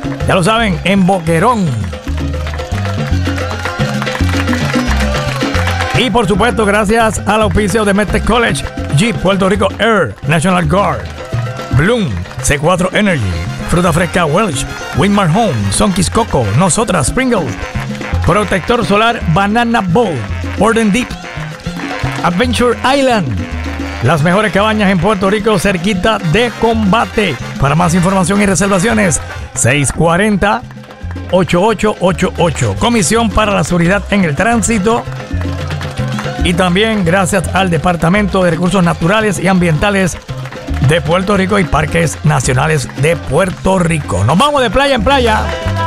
Ya lo saben, en Boquerón. Y por supuesto, gracias al auspicio de Medtech College, Jeep Puerto Rico Air, National Guard, Bloom, C4 Energy, Fruta Fresca Welch, Winmar Home, Sonky's Coco, Nosotras Pringles, Protector Solar Banana Bowl, Orden Deep, Adventure Island, las mejores cabañas en Puerto Rico cerquita de Combate. Para más información y reservaciones, 640-8888. Comisión para la Seguridad en el Tránsito. Y también gracias al Departamento de Recursos Naturales y Ambientales de Puerto Rico y Parques Nacionales de Puerto Rico. Nos vamos de playa en playa.